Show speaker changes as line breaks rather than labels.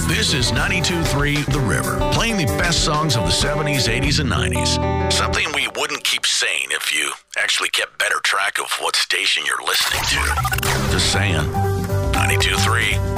This is 92.3 The River, playing the best songs of the 70s, 80s, and 90s. Something we wouldn't keep saying if you actually kept better track of what station you're listening to. Just saying. 92.3